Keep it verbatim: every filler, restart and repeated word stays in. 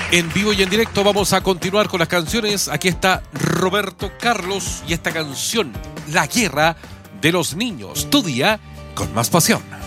En vivo y en directo vamos a continuar con las canciones. Aquí está Roberto Carlos y esta canción, La Guerra de los Niños. Tu día con más pasión.